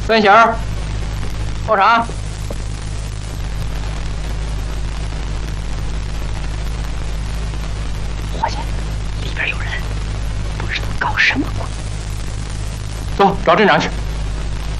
分型，报场。 伙计，里边有人，不知道搞什么鬼。 走，找镇长去。